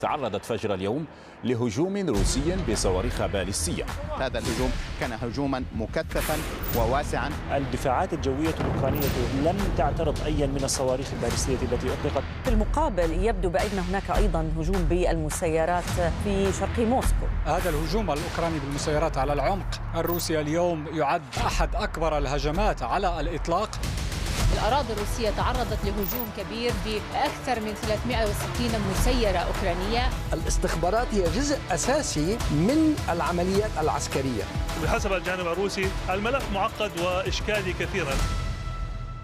تعرضت فجر اليوم لهجوم روسي بصواريخ باليستية. هذا الهجوم كان هجوما مكثفا وواسعا. الدفاعات الجوية الأوكرانية لم تعترض أي من الصواريخ الباليستية التي أطلقت. في المقابل يبدو بأن هناك أيضا هجوم بالمسيرات في شرق موسكو. هذا الهجوم الأوكراني بالمسيرات على العمق الروسي اليوم يعد أحد أكبر الهجمات على الإطلاق. الأراضي الروسية تعرضت لهجوم كبير بأكثر من 360 مسيرة أوكرانية. الاستخبارات هي جزء أساسي من العمليات العسكرية. بحسب الجانب الروسي الملف معقد وإشكالي كثيرا.